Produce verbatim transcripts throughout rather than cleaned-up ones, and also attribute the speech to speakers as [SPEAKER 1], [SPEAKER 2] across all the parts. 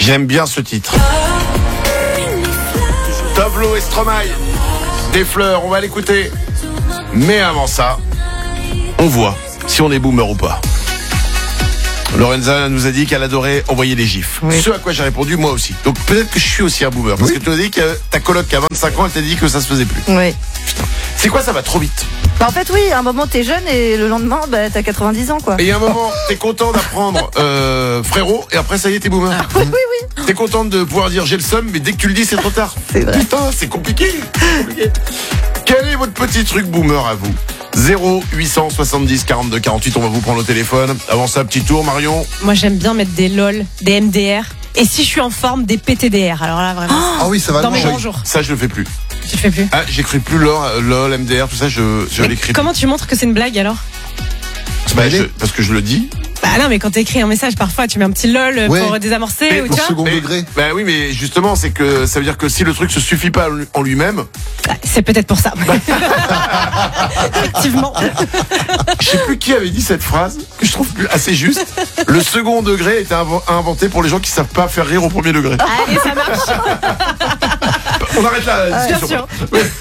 [SPEAKER 1] J'aime bien ce titre. Tove Lo et Stromae, des fleurs, on va l'écouter. Mais avant ça, on voit si on est boomer ou pas. Lorenza nous a dit qu'elle adorait envoyer des gifs. Oui. Ce à quoi j'ai répondu, moi aussi. Donc peut-être que je suis aussi un boomer. Parce oui. que tu as dit que ta coloc qui a vingt-cinq ans, elle t'a dit que ça se faisait plus.
[SPEAKER 2] Oui.
[SPEAKER 1] Putain. C'est quoi, ça va trop vite.
[SPEAKER 2] Bah en fait oui, à un moment t'es jeune et le lendemain bah, t'as quatre-vingt-dix ans quoi.
[SPEAKER 1] Et à un moment t'es content d'apprendre euh, frérot et après ça y est t'es boomer.
[SPEAKER 2] Oui oui oui.
[SPEAKER 1] T'es content de pouvoir dire j'ai le seum mais dès que tu le dis c'est trop tard.
[SPEAKER 2] C'est vrai.
[SPEAKER 1] Putain c'est compliqué. c'est compliqué. Quel est votre petit truc boomer à vous? Zéro huit cent soixante-dix quarante-deux quarante-huit, on va vous prendre au téléphone. Avant ça, petit tour, Marion.
[SPEAKER 3] Moi j'aime bien mettre des lol, des M D R. Et si je suis en forme, des P T D R. Alors là vraiment.
[SPEAKER 4] Ah oui, ça va.
[SPEAKER 3] Dans mes bons jours.
[SPEAKER 1] Ça je le fais plus.
[SPEAKER 3] Tu le fais plus?
[SPEAKER 1] Ah, j'écris plus LOL, LOL, M D R, tout ça, je, je l'écris.
[SPEAKER 3] Comment tu montres que c'est une blague alors?
[SPEAKER 1] Bah, je, parce que je le dis.
[SPEAKER 3] Bah non, mais quand t'écris un message, parfois tu mets un petit lol ouais. pour désamorcer
[SPEAKER 1] mais
[SPEAKER 3] ou
[SPEAKER 1] pour
[SPEAKER 3] tu vois.
[SPEAKER 4] Second degré.
[SPEAKER 1] Bah oui, mais justement, c'est que ça veut dire que si le truc se suffit pas en lui-même.
[SPEAKER 3] Bah, c'est peut-être pour ça. Effectivement.
[SPEAKER 1] Je sais plus qui avait dit cette phrase que je trouve assez juste. Le second degré était inventé pour les gens qui savent pas faire rire au premier degré.
[SPEAKER 3] Allez, ça marche.
[SPEAKER 1] On arrête là. La
[SPEAKER 3] Bien sûr.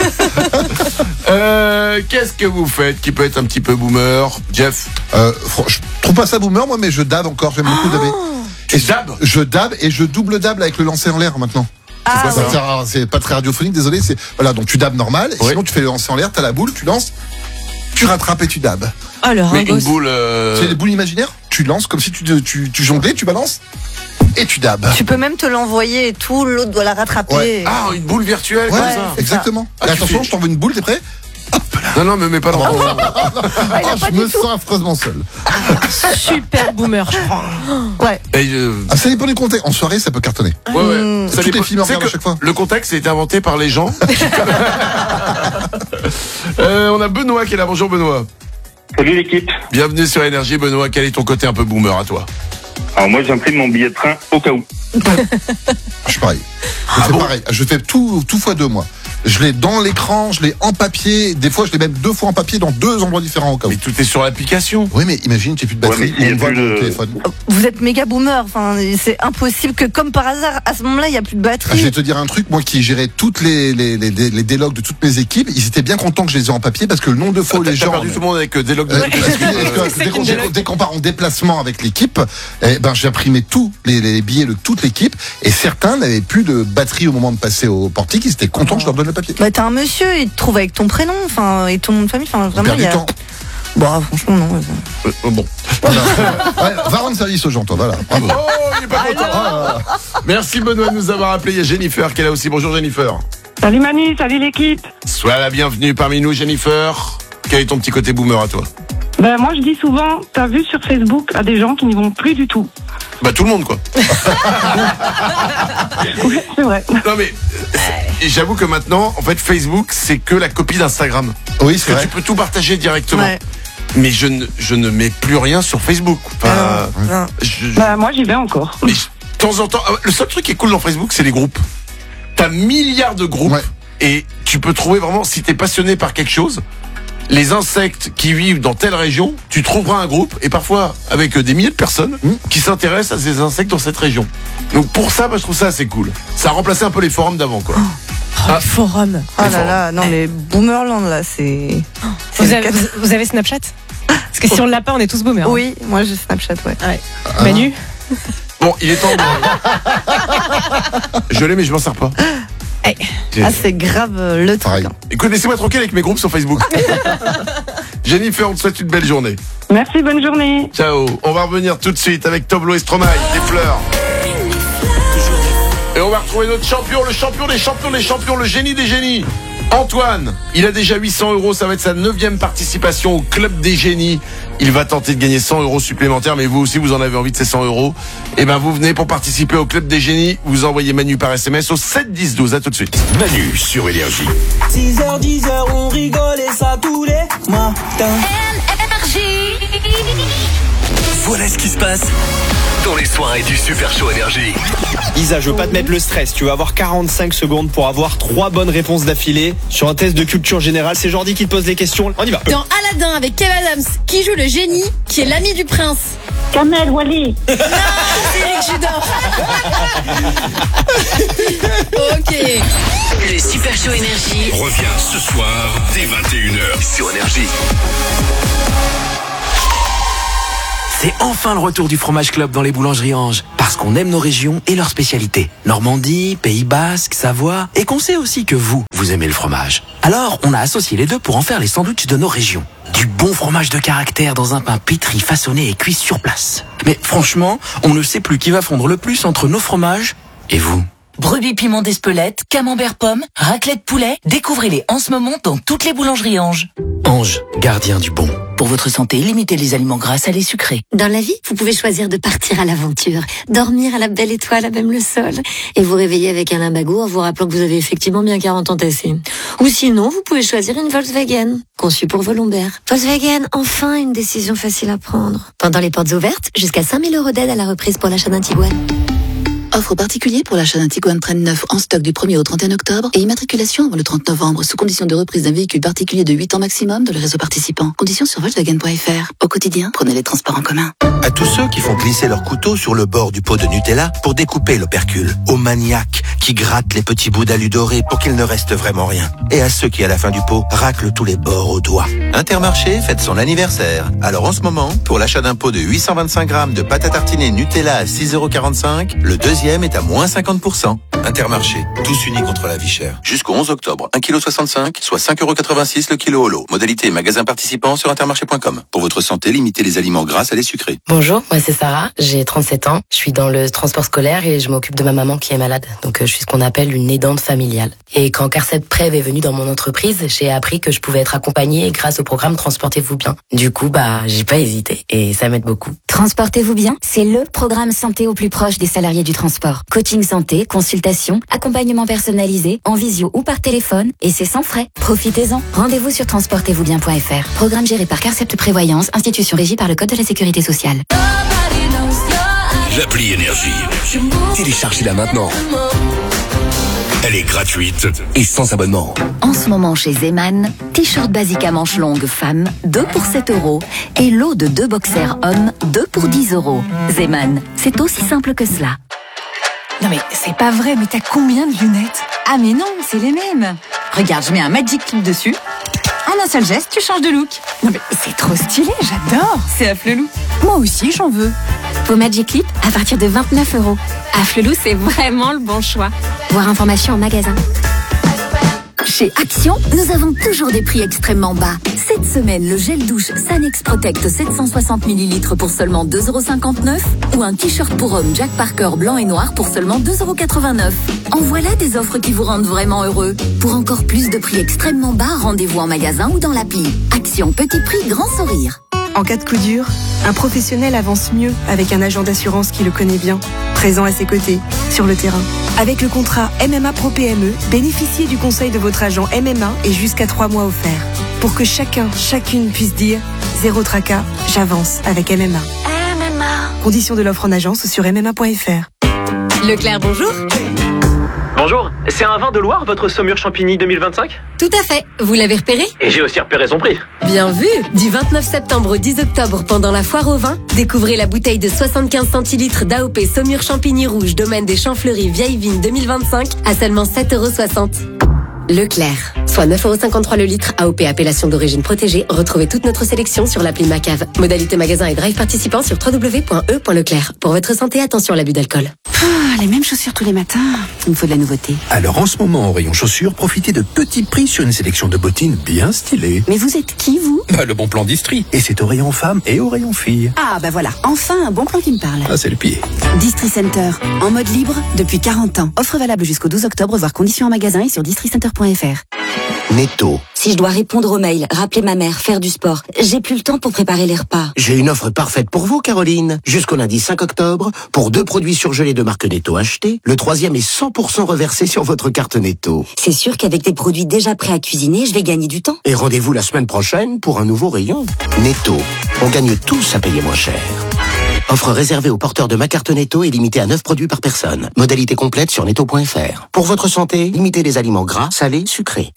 [SPEAKER 1] euh, Qu'est-ce que vous faites qui peut être un petit peu boomer, Jeff?
[SPEAKER 4] euh, Je trouve pas ça boomer, moi, mais je dab encore. J'aime beaucoup dabber.
[SPEAKER 1] Tu dabs?
[SPEAKER 4] Je dab et je double dab avec le lancer en l'air maintenant.
[SPEAKER 2] Ah,
[SPEAKER 4] c'est, ouais. ça, c'est pas très radiophonique, désolé. C'est voilà, donc tu dabs normal. Et oui. Sinon, tu fais le lancer en l'air. T'as la boule, tu lances, tu rattrapes et tu dabs.
[SPEAKER 3] Oh, le
[SPEAKER 1] mais une boule. Euh...
[SPEAKER 4] C'est des boules imaginaires. Tu lances comme si tu tu, tu jonglais, tu balances. Et tu dabs.
[SPEAKER 2] Tu peux même te l'envoyer et tout, l'autre doit la rattraper.
[SPEAKER 4] Ouais.
[SPEAKER 1] Ah, une boule virtuelle
[SPEAKER 4] ouais,
[SPEAKER 1] comme ça.
[SPEAKER 4] Exactement.
[SPEAKER 1] Ah,
[SPEAKER 4] et attention, fais... je t'envoie une boule, t'es prêt? Hop là.
[SPEAKER 1] Non, non, mais mets pas dans
[SPEAKER 4] oh, oh, oh, je me sens affreusement seul.
[SPEAKER 3] Super boomer, je crois.
[SPEAKER 2] Ouais.
[SPEAKER 1] Et je...
[SPEAKER 4] ah, ça dépend du contexte. En soirée, ça peut cartonner.
[SPEAKER 1] Ouais, ouais.
[SPEAKER 2] Mmh.
[SPEAKER 1] Ça
[SPEAKER 4] Tous
[SPEAKER 1] dépend...
[SPEAKER 4] les films regardent à chaque fois.
[SPEAKER 1] Le contexte a été inventé par les gens. euh, on a Benoît qui est là. Bonjour Benoît.
[SPEAKER 5] Salut l'équipe.
[SPEAKER 1] Bienvenue sur Énergie. Benoît, quel est ton côté un peu boomer à toi?
[SPEAKER 5] Alors moi j'imprime mon billet de train au cas où.
[SPEAKER 4] Je suis pareil. Je
[SPEAKER 1] ah
[SPEAKER 4] fais
[SPEAKER 1] bon
[SPEAKER 4] pareil. Je fais tout, tout fois deux mois. Je l'ai dans l'écran, je l'ai en papier. Des fois, je l'ai même deux fois en papier dans deux endroits différents au cas où.
[SPEAKER 1] Mais tout est sur l'application.
[SPEAKER 4] Oui, mais imagine, tu n'as plus de batterie.
[SPEAKER 5] Ouais,
[SPEAKER 4] on voit
[SPEAKER 5] le
[SPEAKER 4] le téléphone.
[SPEAKER 2] Vous êtes méga boomer. Enfin, c'est impossible que, comme par hasard, à ce moment-là, il n'y a plus de batterie.
[SPEAKER 4] Ah, je vais te dire un truc. Moi, qui gérais toutes les les les, les, les délogs de toutes mes équipes, ils étaient bien contents que je les ai en papier parce que le nombre de fois
[SPEAKER 1] ah,
[SPEAKER 4] les gens.
[SPEAKER 1] T'as perdu tout le monde avec euh, des logs de
[SPEAKER 4] euh,
[SPEAKER 1] toutes les équipes.
[SPEAKER 4] euh, dès, qu'on, dès, dès qu'on part en déplacement avec l'équipe, eh ben j'imprimais tous les, les billets de toute l'équipe et certains n'avaient plus de batterie au moment de passer au portique. Ils étaient contents que je leur donne le papier.
[SPEAKER 2] Bah t'as un monsieur, il te trouve avec ton prénom, enfin et ton nom de famille, enfin vraiment.
[SPEAKER 4] Il perd du temps.
[SPEAKER 2] Bon, franchement non.
[SPEAKER 1] Euh, bon.
[SPEAKER 4] Voilà. Ouais, va rendre service aux gens, toi. Voilà. Bravo.
[SPEAKER 1] Oh, il est pas content. Ah. Merci Benoît de nous avoir appelé. Il y a Jennifer qui est là aussi. Bonjour Jennifer.
[SPEAKER 6] Salut Manu, salut l'équipe.
[SPEAKER 1] Sois la bienvenue parmi nous Jennifer. Quel est ton petit côté boomer à toi?
[SPEAKER 6] Ben moi je dis souvent, t'as vu sur Facebook à des gens qui n'y vont plus du tout.
[SPEAKER 1] Bah tout le monde quoi.
[SPEAKER 6] Oui, c'est vrai.
[SPEAKER 1] Non mais j'avoue que maintenant en fait Facebook c'est que la copie d'Instagram.
[SPEAKER 4] Oui, c'est
[SPEAKER 1] que
[SPEAKER 4] vrai.
[SPEAKER 1] tu peux tout partager directement.
[SPEAKER 2] Ouais.
[SPEAKER 1] Mais je ne je ne mets plus rien sur Facebook. Enfin,
[SPEAKER 2] non, non.
[SPEAKER 1] Je,
[SPEAKER 6] Ben moi j'y vais encore.
[SPEAKER 1] mais je, de temps en temps, le seul truc qui est cool dans Facebook c'est les groupes. T'as milliards de groupes
[SPEAKER 4] Ouais.
[SPEAKER 1] et tu peux trouver vraiment si t'es passionné par quelque chose. Les insectes qui vivent dans telle région, tu trouveras un groupe, et parfois avec des milliers de personnes mmh. qui s'intéressent à ces insectes dans cette région. Donc pour ça, bah, je trouve ça assez cool. Ça a remplacé un peu les forums d'avant, quoi.
[SPEAKER 3] Oh, ah. Forum.
[SPEAKER 2] Oh là là, non mais Boomerland là, c'est. c'est
[SPEAKER 3] vous, avez, vous, vous avez Snapchat? Parce que si on l'a pas, on est tous boomers.
[SPEAKER 2] Oui, moi j'ai Snapchat, ouais.
[SPEAKER 3] ouais. Ah. Manu?
[SPEAKER 1] Bon, il est temps de... Je l'ai, mais je m'en sers pas.
[SPEAKER 2] Hey. Ah, c'est grave euh, le truc. Hein.
[SPEAKER 1] Écoute, laissez-moi tranquille avec mes groupes sur Facebook. Jennifer, on te souhaite une belle journée.
[SPEAKER 6] Merci, bonne journée.
[SPEAKER 1] Ciao. On va revenir tout de suite avec Tove Lo et Stromae, des fleurs. Et on va retrouver notre champion, le champion des champions des champions, le génie des génies. Antoine, il a déjà huit cents euros, ça va être sa neuvième participation au Club des Génies. Il va tenter de gagner cent euros supplémentaires, mais vous aussi vous en avez envie de ces cent euros. Et ben vous venez pour participer au Club des Génies, vous envoyez Manu par S M S au sept dix douze, à tout de suite.
[SPEAKER 7] Manu sur Énergie.
[SPEAKER 8] six heures dix heures, on rigole et ça tous les matins.
[SPEAKER 7] Voilà ce qui se passe dans les soirées du Super Show Énergie.
[SPEAKER 9] Isa, je veux pas te mettre le stress. Tu vas avoir quarante-cinq secondes pour avoir trois bonnes réponses d'affilée sur un test de culture générale. C'est Jordi qui te pose les questions. On y va.
[SPEAKER 10] Dans Aladdin avec Kev Adams, qui joue le génie qui est l'ami du prince?
[SPEAKER 6] Kamel Wally.
[SPEAKER 10] Non, c'est Eric Judor. Ok.
[SPEAKER 7] Le Super Show Énergie revient ce soir dès vingt et une heures sur Énergie.
[SPEAKER 11] C'est enfin le retour du Fromage Club dans les boulangeries Ange. Parce qu'on aime nos régions et leurs spécialités. Normandie, Pays Basque, Savoie. Et qu'on sait aussi que vous, vous aimez le fromage. Alors, on a associé les deux pour en faire les sandwichs de nos régions. Du bon fromage de caractère dans un pain pétri, façonné et cuit sur place. Mais franchement, on ne sait plus qui va fondre le plus entre nos fromages et vous.
[SPEAKER 12] Brebis piment d'Espelette, camembert pomme, raclette poulet, découvrez-les en ce moment dans toutes les boulangeries Ange.
[SPEAKER 11] Ange, gardien du bon.
[SPEAKER 12] Pour votre santé, limitez les aliments gras, salés, sucrés.
[SPEAKER 13] Dans la vie, vous pouvez choisir de partir à l'aventure, dormir à la belle étoile à même le sol, et vous réveiller avec un limbago en vous rappelant que vous avez effectivement bien quarante ans tassés. Ou sinon, vous pouvez choisir une Volkswagen, conçue pour vos lombaires. Volkswagen, enfin une décision facile à prendre. Pendant les portes ouvertes, jusqu'à cinq mille euros d'aide à la reprise pour l'achat d'un Tiguan.
[SPEAKER 14] Offre particulier pour l'achat d'un Tiguan Train neuf en stock du premier au trente et un octobre et immatriculation avant le trente novembre sous condition de reprise d'un véhicule particulier de huit ans maximum dans le réseau participant. Conditions sur Volkswagen point F R. Au quotidien, prenez les transports en commun.
[SPEAKER 15] À tous ceux qui font glisser leur couteau sur le bord du pot de Nutella pour découper l'opercule. Aux maniaques qui grattent les petits bouts d'alu doré pour qu'il ne reste vraiment rien. Et à ceux qui, à la fin du pot, raclent tous les bords au doigt. Intermarché fête son anniversaire. Alors en ce moment, pour l'achat d'un pot de huit cent vingt-cinq grammes de pâte à tartiner Nutella à six euros quarante-cinq, le deuxième est à moins cinquante pour cent. Intermarché, tous unis contre la vie chère. Jusqu'au onze octobre, un virgule soixante-cinq kilos, soit cinq euros quatre-vingt-six le kilo au lot. Modalité magasin participant sur intermarché point com. Pour votre santé, limitez les aliments gras, salés, sucrés.
[SPEAKER 16] Bonjour, moi c'est Sarah, j'ai trente-sept ans, je suis dans le transport scolaire et je m'occupe de ma maman qui est malade. Donc je suis ce qu'on appelle une aidante familiale. Et quand Carcet Prev est venu dans mon entreprise, j'ai appris que je pouvais être accompagnée grâce au programme Transportez-vous bien. Du coup, bah, j'ai pas hésité et ça m'aide beaucoup.
[SPEAKER 17] Transportez-vous bien, c'est le programme santé au plus proche des salariés du transport. Coaching santé, consultation, accompagnement personnalisé, en visio ou par téléphone, et c'est sans frais. Profitez-en. Rendez-vous sur transportez vous bien point F R. Programme géré par Carcept Prévoyance, institution régie par le Code de la Sécurité sociale.
[SPEAKER 7] L'appli Énergie. Téléchargez-la maintenant. Elle est gratuite et sans abonnement.
[SPEAKER 17] En ce moment chez Zeman, t-shirt basique à manches longues femmes, deux pour sept euros. Et lot de deux boxers hommes, deux pour dix euros. Zeman, c'est aussi simple que cela.
[SPEAKER 18] Non mais c'est pas vrai, mais t'as combien de lunettes? Ah mais non, c'est les mêmes. Regarde, je mets un Magic Clip dessus. En un seul geste, tu changes de look. Non mais c'est trop stylé, j'adore. C'est Afflelou. Moi aussi, j'en veux.
[SPEAKER 13] Vos Magic Clip à partir de vingt-neuf euros. Afflelou, c'est vraiment le bon choix. Voir information en magasin.
[SPEAKER 17] Chez Action, nous avons toujours des prix extrêmement bas. Cette semaine, le gel douche Sanex Protect sept cent soixante millilitres pour seulement deux euros cinquante-neuf ou un t-shirt pour homme Jack Parker blanc et noir pour seulement deux euros quatre-vingt-neuf. En voilà des offres qui vous rendent vraiment heureux. Pour encore plus de prix extrêmement bas, rendez-vous en magasin ou dans l'appli. Action, petit prix, grand sourire.
[SPEAKER 19] En cas de coup dur, un professionnel avance mieux avec un agent d'assurance qui le connaît bien, présent à ses côtés, sur le terrain. Avec le contrat M M A Pro P M E, bénéficiez du conseil de votre agent M M A et jusqu'à trois mois offerts. Pour que chacun, chacune puisse dire « Zéro tracas, j'avance avec M M A ».
[SPEAKER 13] M M A.
[SPEAKER 19] Conditions de l'offre en agence sur m m a point f r.
[SPEAKER 10] Leclerc, bonjour.
[SPEAKER 20] Bonjour, c'est un vin de Loire, votre Saumur Champigny deux mille vingt-cinq?
[SPEAKER 10] Tout à fait, vous l'avez repéré?
[SPEAKER 20] Et j'ai aussi repéré son prix.
[SPEAKER 10] Bien vu. Du vingt-neuf septembre au dix octobre, pendant la foire au vin, découvrez la bouteille de soixante-quinze centilitres d'A O P Saumur Champigny Rouge, domaine des Champs-Fleuris Vieille Vigne deux mille vingt-cinq à seulement sept euros soixante. Leclerc, soit neuf euros cinquante-trois le litre, A O P appellation d'origine protégée. Retrouvez toute notre sélection sur l'appli Macave. Modalité magasin et drive participant sur w w w point e point leclerc. Pour votre santé, attention à l'abus d'alcool.
[SPEAKER 18] Ah, les mêmes chaussures tous les matins. Il me faut de la nouveauté.
[SPEAKER 15] Alors en ce moment, au rayon chaussures, profitez de petits prix sur une sélection de bottines bien stylées.
[SPEAKER 18] Mais vous êtes qui, vous?
[SPEAKER 15] Bah, le bon plan d'Istrie. Et c'est au rayon femmes et au rayon filles.
[SPEAKER 18] Ah, bah voilà. Enfin, un bon plan qui me parle.
[SPEAKER 15] Ah, c'est le pied.
[SPEAKER 18] Distri Center. En mode libre depuis quarante ans. Offre valable jusqu'au douze octobre, voire conditions en magasin et sur distri center point f r.
[SPEAKER 15] Netto.
[SPEAKER 17] Si je dois répondre aux mails, rappeler ma mère, faire du sport, j'ai plus le temps pour préparer les repas.
[SPEAKER 21] J'ai une offre parfaite pour vous, Caroline. Jusqu'au lundi cinq octobre, pour deux produits surgelés de marque Netto achetés, le troisième est cent pour cent reversé sur votre carte Netto.
[SPEAKER 17] C'est sûr qu'avec des produits déjà prêts à cuisiner, je vais gagner du temps.
[SPEAKER 21] Et rendez-vous la semaine prochaine pour un nouveau rayon. Netto. On gagne tous à payer moins cher. Offre réservée aux porteurs de ma carte Netto et limitée à neuf produits par personne. Modalité complète sur netto point f r. Pour votre santé, limitez les aliments gras, salés, sucrés.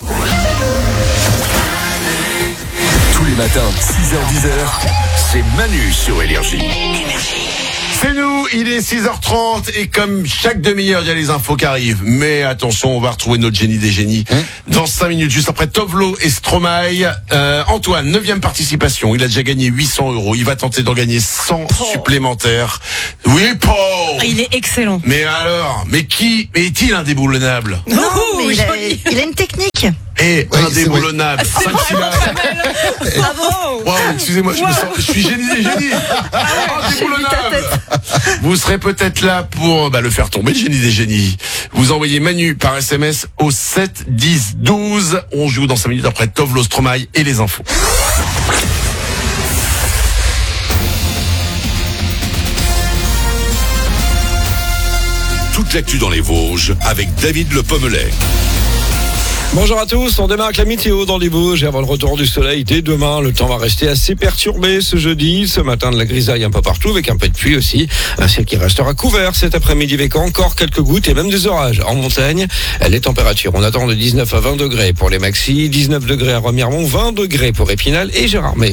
[SPEAKER 7] Tous les matins, six heures dix heures, c'est Manu sur Énergie.
[SPEAKER 1] C'est nous, il est six heures trente et comme chaque demi-heure, il y a les infos qui arrivent. Mais attention, on va retrouver notre génie des génies hein dans cinq minutes, juste après Tovlo et Stromae. Euh, Antoine, neuvième participation, il a déjà gagné huit cents euros. Il va tenter d'en gagner cent oh. supplémentaires. Oui, Paul.
[SPEAKER 3] Il est excellent.
[SPEAKER 1] Mais alors, mais qui est-il indéboulonnable?
[SPEAKER 2] Non, mais il a, il a une technique.
[SPEAKER 1] Et
[SPEAKER 4] oui,
[SPEAKER 1] indéboulonnable.
[SPEAKER 3] C'est
[SPEAKER 1] Cinq syllabes.
[SPEAKER 2] Bravo.
[SPEAKER 1] Wow, excusez-moi, je, me sens, je suis génie des génies. Indéboulonnable. Vous serez peut-être là pour bah, le faire tomber, le génie des génies. Vous envoyez Manu par S M S au sept dix douze. On joue dans cinq minutes après Tovlo, Stromae et les infos.
[SPEAKER 7] Toute l'actu dans les Vosges avec David Le Pommelet.
[SPEAKER 5] Bonjour à tous, on démarre avec la météo dans les Vosges et avant le retour du soleil dès demain, le temps va rester assez perturbé ce jeudi. Ce matin de la grisaille un peu partout avec un peu de pluie aussi. Un ciel qui restera couvert cet après-midi avec encore quelques gouttes et même des orages. En montagne, les températures, on attend de dix-neuf à vingt degrés pour les maxis, dix-neuf degrés à Remiremont, vingt degrés pour Épinal et Gérardmer.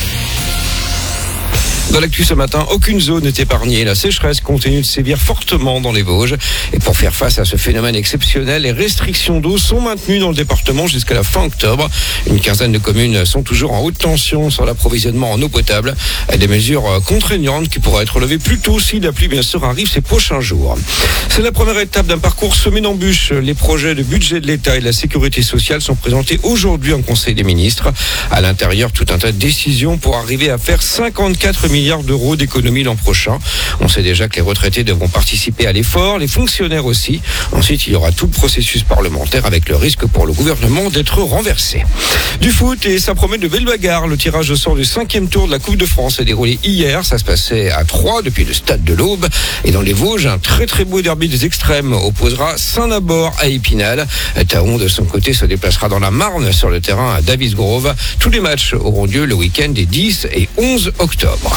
[SPEAKER 5] Dans l'actu ce matin, aucune zone n'est épargnée. La sécheresse continue de sévir fortement dans les Vosges. Et pour faire face à ce phénomène exceptionnel, les restrictions d'eau sont maintenues dans le département jusqu'à la fin octobre. Une quinzaine de communes sont toujours en haute tension sur l'approvisionnement en eau potable. Des mesures contraignantes qui pourraient être levées plus tôt si la pluie, bien sûr, arrive ces prochains jours. C'est la première étape d'un parcours semé d'embûches. Les projets de budget de l'État et de la sécurité sociale sont présentés aujourd'hui en Conseil des ministres. À l'intérieur, tout un tas de décisions pour arriver à faire cinquante-quatre milliards d'euros d'économies l'an prochain. On sait déjà que les retraités devront participer à l'effort, les fonctionnaires aussi. Ensuite, il y aura tout le processus parlementaire avec le risque pour le gouvernement d'être renversé. Du foot et ça promet de belles bagarres. Le tirage au sort du cinquième tour de la Coupe de France s'est déroulé hier. Ça se passait à Troyes depuis le stade de l'Aube. Et dans les Vosges, un très très beau derby des extrêmes opposera Saint-Nabord à Épinal. Taon, de son côté, se déplacera dans la Marne sur le terrain à Davis Grove. Tous les matchs auront lieu le week-end des dix et onze octobre.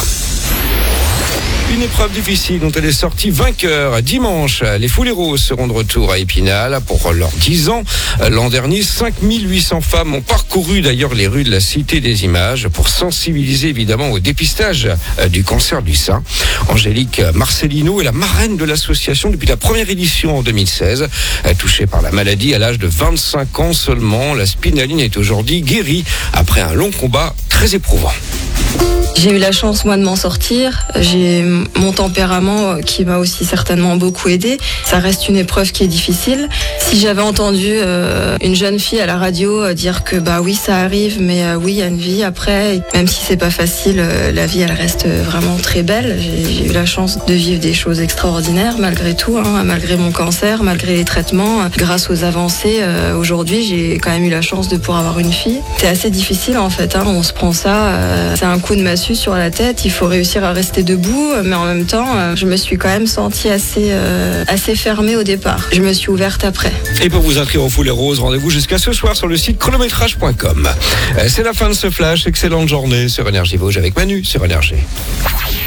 [SPEAKER 5] Une épreuve difficile dont elle est sortie vainqueur. Dimanche, les Fouléros seront de retour à Épinal pour leurs dix ans. L'an dernier, cinq mille huit cents femmes ont parcouru d'ailleurs les rues de la Cité des Images pour sensibiliser évidemment au dépistage du cancer du sein. Angélique Marcelino est la marraine de l'association depuis la première édition en deux mille seize. Touchée par la maladie à l'âge de vingt-cinq ans seulement, la spinaline est aujourd'hui guérie après un long combat très éprouvant.
[SPEAKER 22] J'ai eu la chance, moi, de m'en sortir. J'ai mon tempérament qui m'a aussi certainement beaucoup aidé. Ça reste une épreuve qui est difficile. Si j'avais entendu euh, une jeune fille à la radio dire que bah oui, ça arrive, mais euh, oui, il y a une vie après. Même si c'est pas facile, euh, la vie, elle reste vraiment très belle. J'ai, j'ai eu la chance de vivre des choses extraordinaires malgré tout, hein, malgré mon cancer, malgré les traitements. Grâce aux avancées, euh, aujourd'hui, j'ai quand même eu la chance de pouvoir avoir une fille. C'est assez difficile en fait. Hein, on se prend ça, euh, c'est un coup de massue sur la tête, il faut réussir à rester debout, mais en même temps, je me suis quand même sentie assez, euh, assez fermée au départ. Je me suis ouverte après.
[SPEAKER 5] Et pour vous inscrire au Foulée Rose, rendez-vous jusqu'à ce soir sur le site chronométrage point com. C'est la fin de ce flash, excellente journée sur Énergie Vosges avec Manu sur Énergie.